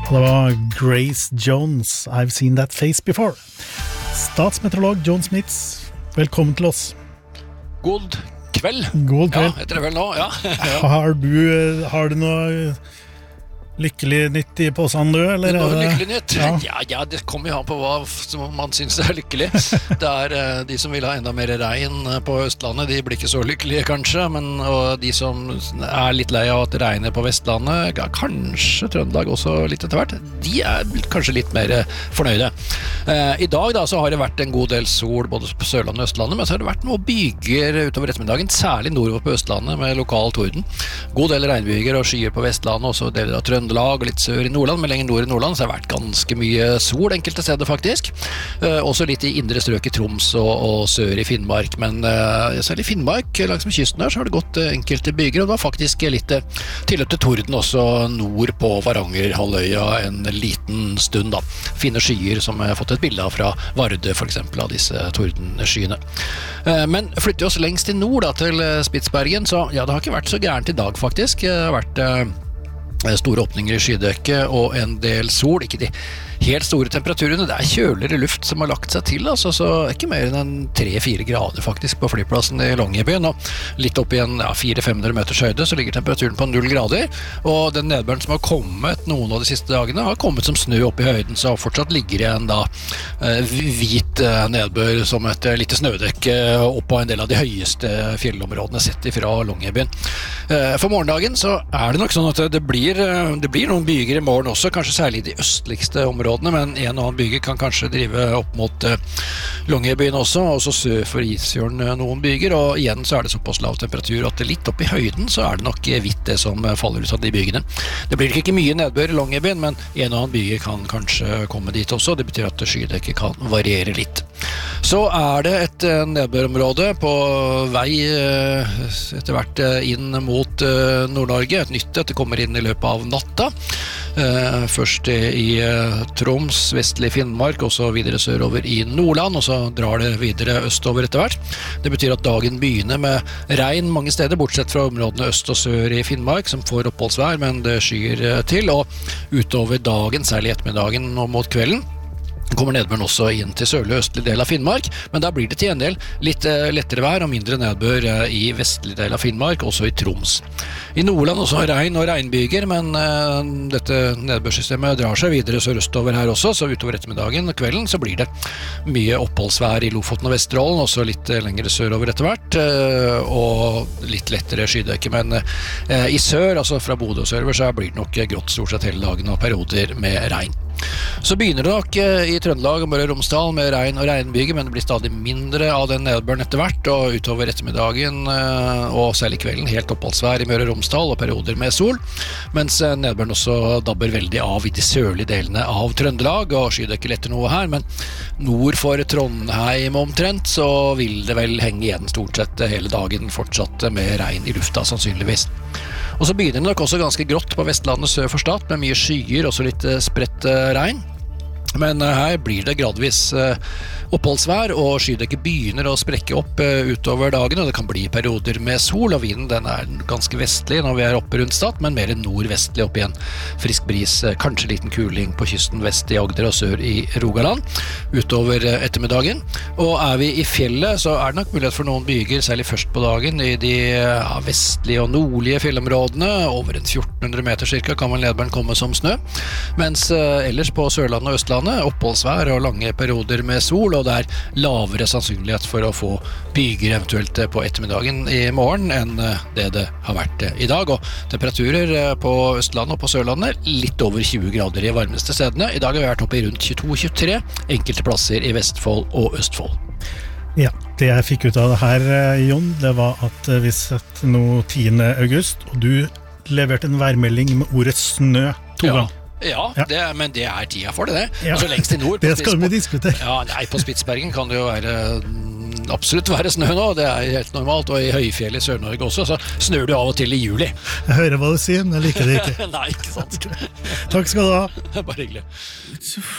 Det var Grace Jones, I've seen that face before. Statsmeteorolog John Smits, velkommen til oss. God kveld. God kveld. Ja, heter det vel nå, ja. Har du noe lykkelig nytt I påsen, du? Eller noe lykkelig nytt? Ja. Ja, det kommer jo an på hva man synes er lykkelig. Det de som vil ha enda mer regn på Østlandet, de blir ikke så lykkelige kanskje, og de som er litt lei av at det regner på Vestlandet, kanskje Trøndelag også litt etter hvert, de kanskje litt mer fornøyde. I dag da, så har det vært en god del sol både på Sørlandet og Østlandet, men så har det vært noe byger utover ettermiddagen, særlig nordover på Østlandet med lokal torden. God del regnbyger og skyer på Vestlandet, også deler av Trøndelag og litt sør I Nordland, men lenger nord I Nordland så har det vært ganske mye sol enkelte steder faktisk. Også litt I indre strøk I Troms og sør I Finnmark, men selv I Finnmark, langs med kysten her, så har det gått enkelte byger, og det var faktisk litt tilløp til torden også nord på Varangerhalvøya en liten stund da. Fine skyer som jeg har fått et bilde av fra Vardø for eksempel av disse tordenskyene. Men flytter vi oss lengst til nord da, til Spitsbergen, så ja, det har ikke vært så gærent I dag faktisk. Det har vært store åpninger I skydekket og en del sol, ikke de helt store temperaturene, det kjøligere luft som har lagt seg til, altså, så ikke mer enn 3-4 grader faktisk på flyplassen I Longyearbyen, og litt opp I en 400-500 meters høyde så ligger temperaturen på 0 grader, og den nedbøren som har kommet noen av de siste dagene har kommet som snø opp I høyden, så fortsatt ligger igjen da hvit nedbør som et lite snødekk opp på en del av de høyeste fjellområdene sett fra Longyearbyen. For morgendagen så det nok sånn at det blir noen byger I morgen også, kanskje særlig I de østligste områdene, men en og annen byger kan kanskje drive opp mot Longyearbyen også sør for Isfjorden noen byger, og igjen så det såpass lav temperatur at litt opp I høyden så det nok hvitt det som faller ut av de bygene. Det blir ikke mye nedbør I Longyearbyen, men en og annen byger kan kanskje komme dit også, det betyr at skydekket kan variere litt. Så det et nedbørområde på vei etter hvert inn mot Nord-Norge, et nytt det kommer inn I løpet av natta. Først I Troms, vestlig Finnmark, og så videre sørover I Nordland, og så drar det videre østover etter hvert. Det betyr at dagen begynner med regn mange steder, bortsett fra områdene øst og sør I Finnmark, som får oppholdsvær, men det skyer til, og utover dagen, særlig ettermiddagen og mot kvelden, kommer nedbøren også inn til sørlig og østlig del av Finnmark, men da blir det til en del litt lettere vær og mindre nedbør I vestlig del av Finnmark, også I Troms. I Nordland også regn og regnbyger, men dette nedbørsystemet drar seg videre sørøstover her også, så utover ettermiddagen og kvelden så blir det mye oppholdsvær I Lofoten og Vesterålen, også litt lengre sørover etter hvert, og litt lettere skydekke, men I sør, altså fra Bodø og sørover, så blir det nok grått stort sett hele dagen og perioder med regn. Så begynner det nok I Trøndelag og Møre og Romsdal med regn og regnbyger, men det blir stadig mindre av den nedbøren etter hvert, og utover ettermiddagen og særlig kvelden helt oppholdsvær I Møre og Romsdal og perioder med sol, mens nedbøren også dabber veldig av I de sørlige delene av Trøndelag, og skydekker letter noe her, men nord for Trondheim omtrent så vil det vel henge igjen stort sett hele dagen fortsatt med regn I lufta sannsynligvis. Og så begynner det nok også ganske grått på Vestlandet sør for Stad, med mye skyer, også litt spredt regn. Men her blir det gradvis oppholdsvær, og skydekket begynner å sprekke opp utover dagen, og det kan bli perioder med sol, og vinden den ganske vestlig når vi oppe rundt Stad, men mer nordvestlig opp igjen. Frisk bris, kanskje liten kuling på kysten vest I Agder og sør I Rogaland, utover ettermiddagen. Og vi I fjellet, så det nok mulighet for noen byger, særlig først på dagen, I de vestlige og nordlige fjellområdene, over 1400 meter cirka kan vel nedbøren komme som snø, mens ellers på Sørlandet og Østlandet oppholdsvær og lange perioder med sol, og det lavere sannsynlighet for å få byger eventuelt på ettermiddagen I morgen enn det har vært I dag, og temperaturer på Østlandet og på Sørlandet litt over 20 grader I varmeste stedene. I dag har vi vært oppe I rundt 22-23 enkelte plasser I Vestfold og Østfold. Ja, det jeg fikk ut av det her, Jon, det var at vi sett nå 10. august, og du leverte en værmelding med ordet snø 2 ganger. Ja, men det tida for det. Ja. Altså lengst I nord. Det skal vi diskutere. Ja, nei, på Spitsbergen kan det jo absolutt være snø nå, det helt normalt, og I høyfjell I Sør-Norge også, så snør det av og til I juli. Jeg hører hva du sier, men jeg liker det ikke. Nei, ikke sant. Takk skal du ha. Bare hyggelig.